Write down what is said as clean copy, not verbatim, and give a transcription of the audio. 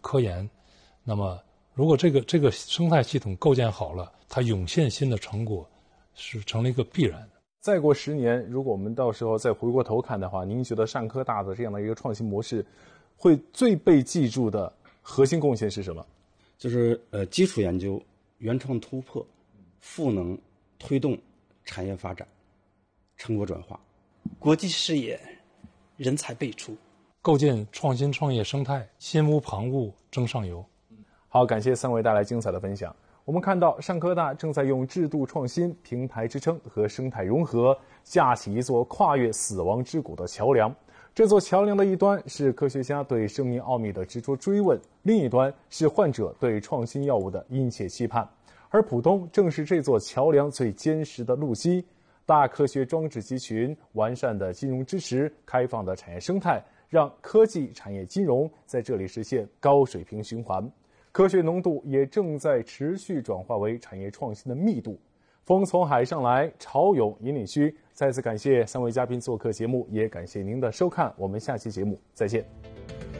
科研。那么，如果这个生态系统构建好了，它涌现新的成果是成了一个必然的。 再过10年，如果我们到时候再回过头看的话，您觉得上科大的这样的一个创新模式，会最被记住的核心贡献是什么？ 就是基础研究、原创突破、赋能推动产业发展、成果转化、 国际视野、人才辈出， 构建创新创业生态，心无旁骛争上游。 好，感谢3位带来精彩的分享。我们看到上科大正在用制度创新、平台支撑和生态融合，架起一座跨越死亡之谷的桥梁。这座桥梁的一端是科学家对生命奥秘的执着追问，另一端是患者对创新药物的殷切期盼。而浦东正是这座桥梁最坚实的路基。大科学装置集群、完善的金融支持、开放的产业生态，让科技、产业、金融在这里实现高水平循环。科学浓度也正在持续转化为产业创新的密度。风从海上来，潮涌引领虚。再次感谢3位嘉宾做客节目，也感谢您的收看。我们下期节目再见。